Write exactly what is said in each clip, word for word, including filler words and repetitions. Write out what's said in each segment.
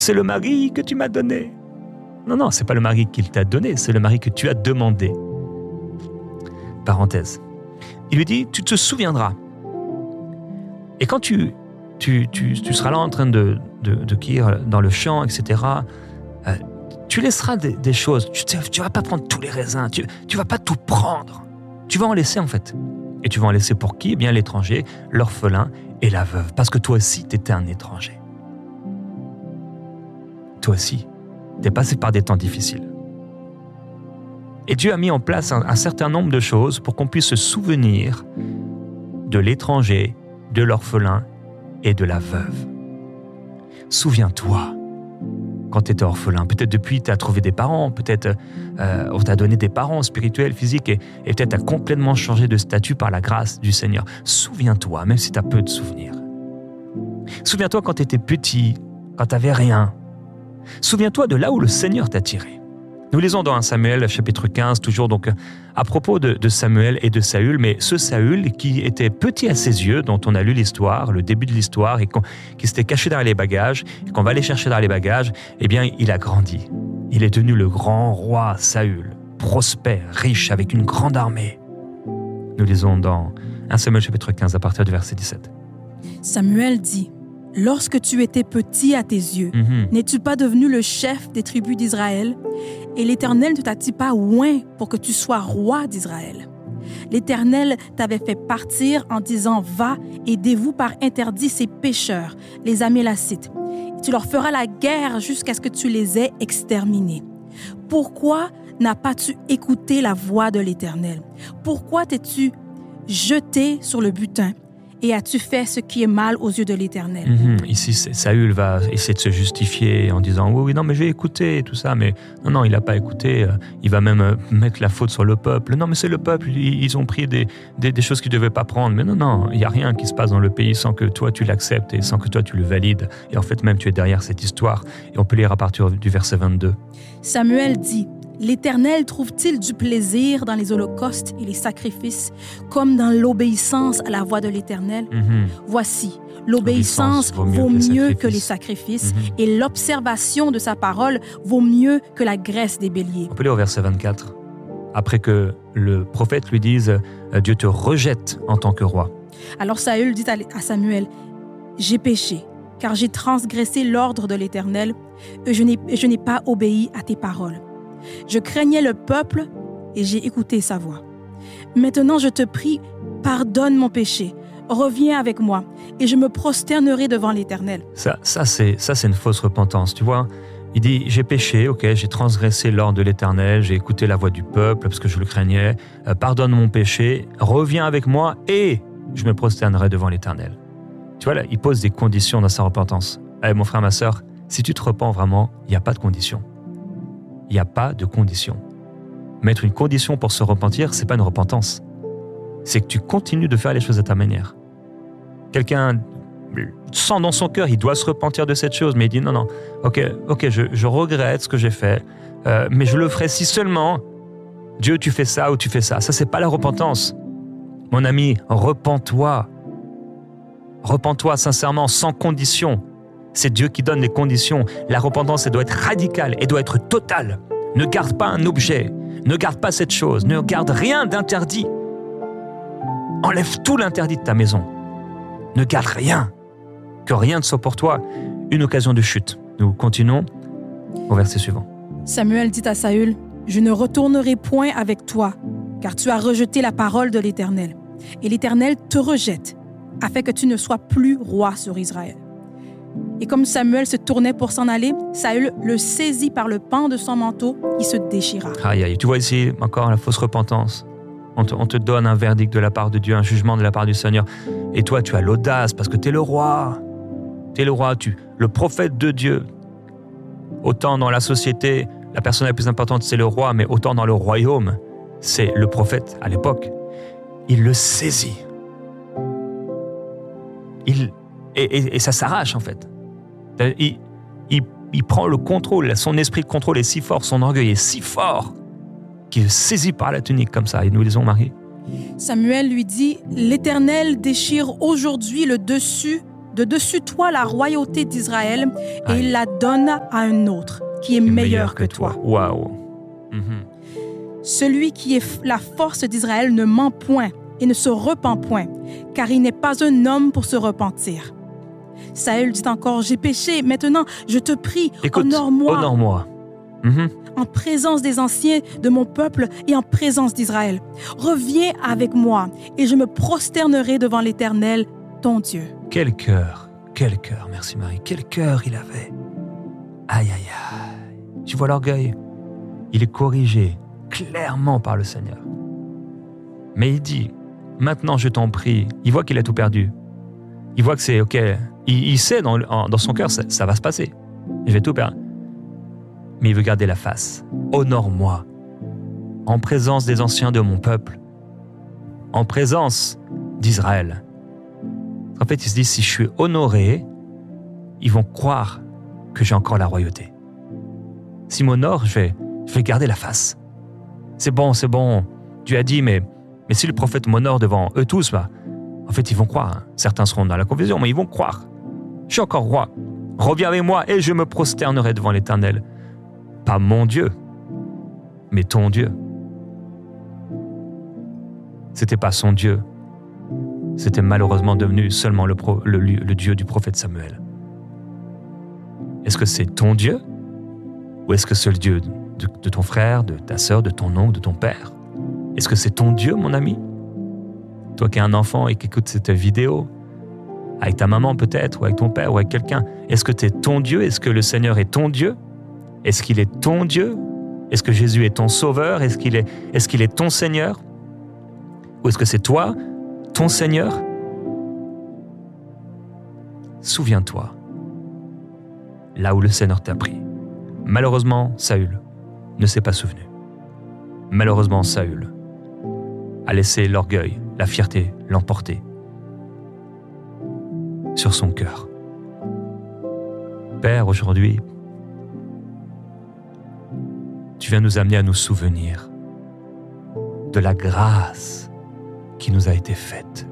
c'est le mari que tu m'as donné. Non, non, c'est pas le mari qu'il t'a donné, c'est le mari que tu as demandé. Parenthèse. Il lui dit, tu te souviendras. Et quand tu, tu, tu, tu seras là en train de, de, de cueillir dans le champ, et cetera, euh, tu laisseras des, des choses. Tu ne vas pas prendre tous les raisins, tu ne vas pas tout prendre. Tu vas en laisser en fait. Et tu vas en laisser pour qui? Eh bien l'étranger, l'orphelin et la veuve. Parce que toi aussi, tu étais un étranger. Toi aussi, tu es passé par des temps difficiles. Et Dieu a mis en place un, un certain nombre de choses pour qu'on puisse se souvenir de l'étranger, de l'orphelin et de la veuve. Souviens-toi, quand tu étais orphelin, peut-être depuis tu as trouvé des parents, peut-être euh, on t'a donné des parents spirituels, physiques, et, et peut-être tu as complètement changé de statut par la grâce du Seigneur. Souviens-toi, même si tu as peu de souvenirs. Souviens-toi quand tu étais petit, quand tu n'avais rien. Souviens-toi de là où le Seigneur t'a tiré. Nous lisons dans un Samuel, chapitre quinze, toujours donc à propos de, de Samuel et de Saül, mais ce Saül qui était petit à ses yeux, dont on a lu l'histoire, le début de l'histoire, et qui s'était caché derrière les bagages, et qu'on va aller chercher derrière les bagages, eh bien, il a grandi. Il est devenu le grand roi Saül, prospère, riche, avec une grande armée. Nous lisons dans un Samuel, chapitre quinze, à partir du verset dix-sept. Samuel dit, « Lorsque tu étais petit à tes yeux, mm-hmm. n'es-tu pas devenu le chef des tribus d'Israël? Et l'Éternel ne t'a-t-il pas oint pour que tu sois roi d'Israël? L'Éternel t'avait fait partir en disant, « Va et dévoue par interdit ces pécheurs, les Amélacites. Et tu leur feras la guerre jusqu'à ce que tu les aies exterminés. Pourquoi n'as pas-tu écouté la voix de l'Éternel? Pourquoi t'es-tu jeté sur le butin? Et as-tu fait ce qui est mal aux yeux de l'Éternel? » Mm-hmm. Ici, Saül va essayer de se justifier en disant « Oui, oui, non, mais j'ai écouté tout ça. » Mais non, non, il n'a pas écouté. Il va même mettre la faute sur le peuple. Non, mais c'est le peuple. Ils ont pris des, des, des choses qu'ils ne devaient pas prendre. Mais non, non, il n'y a rien qui se passe dans le pays sans que toi, tu l'acceptes et sans que toi, tu le valides. Et en fait, même, tu es derrière cette histoire. Et on peut lire à partir du verset vingt-deux. Samuel dit, « L'Éternel trouve-t-il du plaisir dans les holocaustes et les sacrifices, comme dans l'obéissance à la voix de l'Éternel? Mm-hmm. Voici, l'obéissance vaut mieux, vaut mieux que les sacrifices, mm-hmm. et l'observation de sa parole vaut mieux que la graisse des béliers. » On peut lire au verset vingt-quatre. Après que le prophète lui dise « Dieu te rejette en tant que roi. » Alors Saül dit à Samuel, « J'ai péché, car j'ai transgressé l'ordre de l'Éternel, et je n'ai, je n'ai pas obéi à tes paroles. Je craignais le peuple et j'ai écouté sa voix. Maintenant, je te prie, pardonne mon péché. Reviens avec moi et je me prosternerai devant l'Éternel. » Ça, ça, c'est, ça, c'est une fausse repentance, tu vois. Il dit, j'ai péché, ok, j'ai transgressé l'ordre de l'Éternel, j'ai écouté la voix du peuple parce que je le craignais. Euh, pardonne mon péché, reviens avec moi et je me prosternerai devant l'Éternel. Tu vois, là, il pose des conditions dans sa repentance. Allez, mon frère, ma sœur, si tu te repens vraiment, il n'y a pas de conditions. Il n'y a pas de condition. Mettre une condition pour se repentir, ce n'est pas une repentance. C'est que tu continues de faire les choses à ta manière. Quelqu'un sent dans son cœur, il doit se repentir de cette chose, mais il dit non, non, ok, ok, je, je regrette ce que j'ai fait, euh, mais je le ferai si seulement, Dieu, tu fais ça ou tu fais ça. Ça, ce n'est pas la repentance. Mon ami, repens-toi. Repens-toi sincèrement, sans condition. C'est Dieu qui donne les conditions. La repentance, elle doit être radicale, elle doit être totale. Ne garde pas un objet, ne garde pas cette chose, ne garde rien d'interdit. Enlève tout l'interdit de ta maison. Ne garde rien, que rien ne soit pour toi une occasion de chute. Nous continuons au verset suivant. Samuel dit à Saül, « Je ne retournerai point avec toi, car tu as rejeté la parole de l'Éternel. Et l'Éternel te rejette, afin que tu ne sois plus roi sur Israël. » Et comme Samuel se tournait pour s'en aller, Saül le saisit par le pan de son manteau qui se déchira. Aïe, aïe, tu vois ici encore la fausse repentance. On te, on te donne un verdict de la part de Dieu, un jugement de la part du Seigneur. Et toi, tu as l'audace parce que tu es le roi. Tu es le roi, tu, le prophète de Dieu. Autant dans la société, la personne la plus importante, c'est le roi, mais autant dans le royaume, c'est le prophète à l'époque. Il le saisit. Il... Et, et, et ça s'arrache, en fait. Il, il, il prend le contrôle, son esprit de contrôle est si fort, son orgueil est si fort, qu'il saisit par la tunique comme ça. Et nous lisons, Marie. Samuel lui dit, « L'Éternel déchire aujourd'hui le dessus de dessus toi la royauté d'Israël et Aïe. il la donne à un autre qui est meilleur, meilleur que, que toi. toi. Waouh. Mm-hmm. Celui qui est la force d'Israël ne ment point et ne se repent point, car il n'est pas un homme pour se repentir. Saül dit encore, j'ai péché, maintenant je te prie, Écoute, honore-moi. honore-moi. Mm-hmm. En présence des anciens de mon peuple et en présence d'Israël. Reviens avec moi et je me prosternerai devant l'Éternel, ton Dieu. Quel cœur, quel cœur, merci Marie, quel cœur il avait. Aïe, aïe, aïe. Tu vois l'orgueil? Il est corrigé clairement par le Seigneur. Mais il dit, maintenant je t'en prie, il voit qu'il a tout perdu. Il voit que c'est OK, il, il sait dans, dans son cœur, ça, ça va se passer. Je vais tout perdre. Mais il veut garder la face. Honore-moi, en présence des anciens de mon peuple, en présence d'Israël. En fait, il se dit, si je suis honoré, ils vont croire que j'ai encore la royauté. S'ils m'honorent, je vais, je vais garder la face. C'est bon, c'est bon. Dieu a dit, mais, mais si le prophète m'honore devant eux tous, bah, en fait, ils vont croire. Hein. Certains seront dans la confusion, mais ils vont croire. Je suis encore roi. Reviens avec moi et je me prosternerai devant l'Éternel. Pas mon Dieu, mais ton Dieu. C'était pas son Dieu. C'était malheureusement devenu seulement le, pro, le, le Dieu du prophète Samuel. Est-ce que c'est ton Dieu? Ou est-ce que c'est le Dieu de, de ton frère, de ta sœur, de ton oncle, de ton père? Est-ce que c'est ton Dieu, mon ami? Toi qui es un enfant et qui écoute cette vidéo, avec ta maman peut-être, ou avec ton père, ou avec quelqu'un, est-ce que tu es ton Dieu? Est-ce que le Seigneur est ton Dieu? Est-ce qu'il est ton Dieu? Est-ce que Jésus est ton sauveur? Est-ce qu'il est, est-ce qu'il est ton Seigneur? Ou est-ce que c'est toi, ton Seigneur? Souviens-toi, là où le Seigneur t'a pris. Malheureusement, Saül ne s'est pas souvenu. Malheureusement, Saül a laissé l'orgueil, la fierté l'emporter sur son cœur. Père, aujourd'hui, tu viens nous amener à nous souvenir de la grâce qui nous a été faite.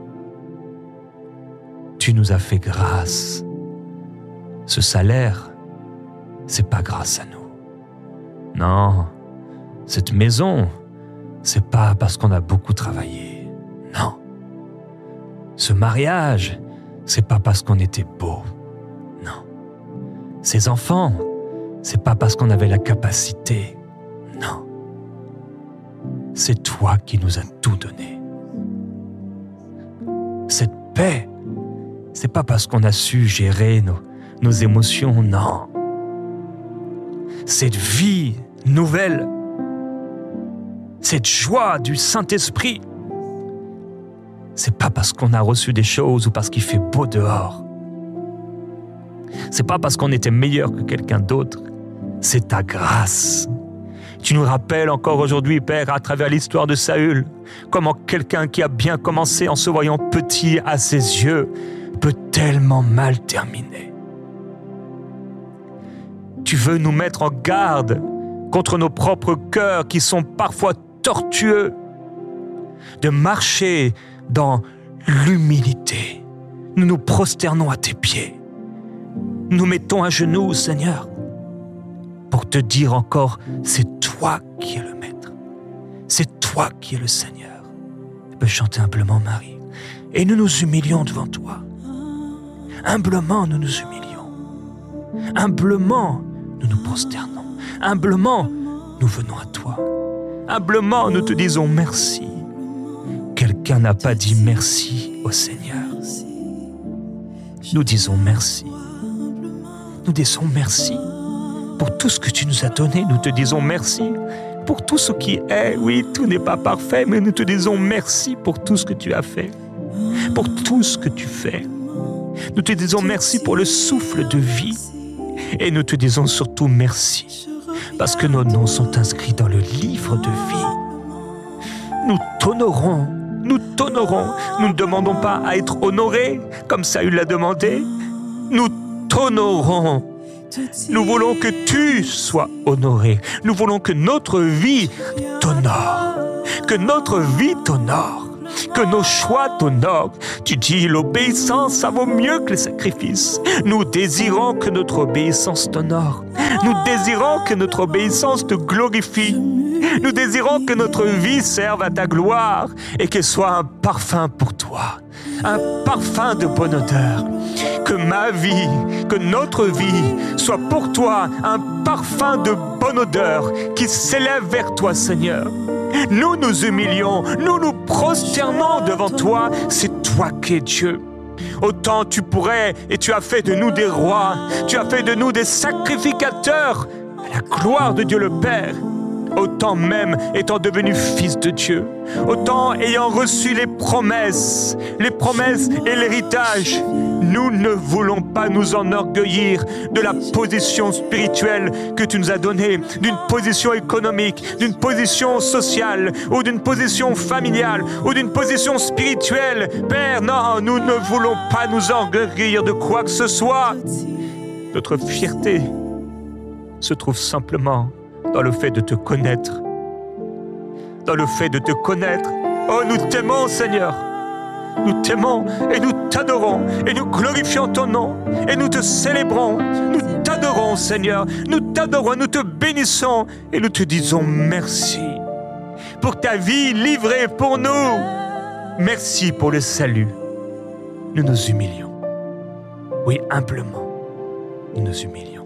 Tu nous as fait grâce. Ce salaire, c'est pas grâce à nous. Non, cette maison, c'est pas parce qu'on a beaucoup travaillé. Non. Ce mariage, c'est pas parce qu'on était beau. Non. Ces enfants, c'est pas parce qu'on avait la capacité. Non. C'est toi qui nous as tout donné. Cette paix, c'est pas parce qu'on a su gérer nos, nos émotions, non. Cette vie nouvelle, cette joie du Saint-Esprit, c'est pas parce qu'on a reçu des choses ou parce qu'il fait beau dehors. C'est pas parce qu'on était meilleur que quelqu'un d'autre. C'est ta grâce. Tu nous rappelles encore aujourd'hui, Père, à travers l'histoire de Saül, comment quelqu'un qui a bien commencé en se voyant petit à ses yeux peut tellement mal terminer. Tu veux nous mettre en garde contre nos propres cœurs qui sont parfois tortueux, de marcher dans l'humilité. Nous nous prosternons à tes pieds. Nous mettons à genoux, Seigneur, pour te dire encore, c'est toi qui es le Maître. C'est toi qui es le Seigneur. Tu peux chanter humblement, Marie. Et nous nous humilions devant toi. Humblement, nous nous humilions. Humblement, nous nous prosternons. Humblement, nous venons à toi. Humblement, nous te disons merci. Quelqu'un n'a pas dit merci au Seigneur. Nous disons merci. Nous disons merci pour tout ce que tu nous as donné. Nous te disons merci pour tout ce qui est. Oui, tout n'est pas parfait, mais nous te disons merci pour tout ce que tu as fait, pour tout ce que tu fais. Nous te disons merci pour le souffle de vie. Et nous te disons surtout merci parce que nos noms sont inscrits dans le livre de vie. Nous t'honorons, nous t'honorons. Nous ne demandons pas à être honorés comme Saül l'a demandé. Nous t'honorons. Nous voulons que tu sois honoré. Nous voulons que notre vie t'honore. Que notre vie t'honore. que nos choix t'honorent. Tu dis, l'obéissance, ça vaut mieux que les sacrifices. Nous désirons que notre obéissance t'honore. Nous désirons que notre obéissance te glorifie. Nous désirons que notre vie serve à ta gloire et qu'elle soit un parfum pour toi, un parfum de bonne odeur. Que ma vie, que notre vie soit pour toi un parfum de bonne odeur qui s'élève vers toi, Seigneur. Nous nous humilions, nous nous prosternons devant toi, c'est toi qui es Dieu. Autant tu pourrais, et tu as fait de nous des rois, tu as fait de nous des sacrificateurs à la gloire de Dieu le Père. Autant même étant devenu fils de Dieu, autant ayant reçu les promesses, les promesses et l'héritage, nous ne voulons pas nous enorgueillir de la position spirituelle que tu nous as donnée, d'une position économique, d'une position sociale, ou d'une position familiale, ou d'une position spirituelle. Père, non, nous ne voulons pas nous enorgueillir de quoi que ce soit. Notre fierté se trouve simplement dans le fait de te connaître. Dans le fait de te connaître. Oh, nous t'aimons, Seigneur. Nous t'aimons et nous t'adorons et nous glorifions ton nom et nous te célébrons. Nous t'adorons, Seigneur. Nous t'adorons, nous te bénissons et nous te disons merci pour ta vie livrée pour nous. Merci pour le salut. Nous nous humilions. Oui, humblement, nous nous humilions.